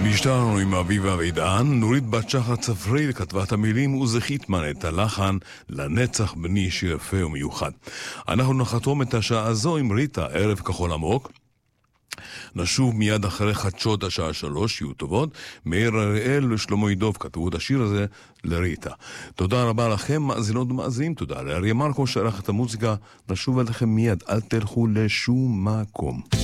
נשתרנו עם אביבה ועידן, נורית בת שחר צפריל כתבה את המילים וזכיתמן את הלחן לנצח בני שיר יפה ומיוחד. אנחנו נחתום את השעה הזו עם ריטה, ערב כחול עמוק. נשוב מיד אחרי חדשות השעה 3, יהיו טובות. מאיר אריאל ושלמה ידוב כתבו את השיר הזה לריטה. תודה רבה לכם מאזינות ומאזינים, תודה לאריה מרקו שערך את המוזיקה. נשוב עליכם מיד, אל תלכו לשום מקום.